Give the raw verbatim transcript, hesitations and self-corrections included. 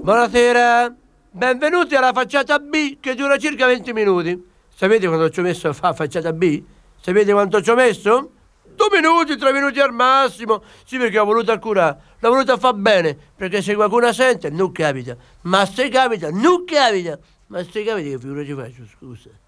Buonasera, benvenuti alla facciata B che dura circa venti minuti. Sapete quanto ci ho messo a fare facciata B? Sapete quanto ci ho messo? Due minuti, tre minuti al massimo. Sì, perché ho voluto accurare, l'ho voluto fare bene, perché se qualcuno sente non capita, ma se capita non capita, ma se capita che figura ci faccio, scusa.